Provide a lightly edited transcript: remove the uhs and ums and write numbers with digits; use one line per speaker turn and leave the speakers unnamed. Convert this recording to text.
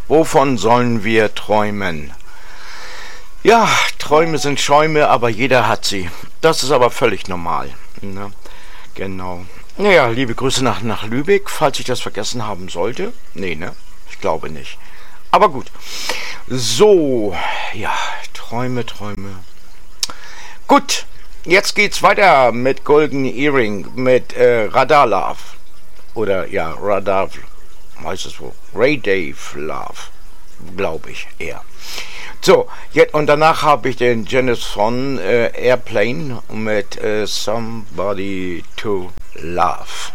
Wovon sollen wir träumen? Ja, Träume sind Schäume, aber jeder hat sie. Das ist aber völlig normal. Ne? Genau. Naja, liebe Grüße nach Lübeck, falls ich das vergessen haben sollte. Nee, ne? Ich glaube nicht. Aber gut. So, ja, Träume. Gut, jetzt geht's weiter mit Golden Earring, mit Radar Love. Oder ja, Radar, heißt es wohl. Ray Dave Love, glaube ich eher. So, jetzt, und danach habe ich den Janis von Airplane mit Somebody to Love.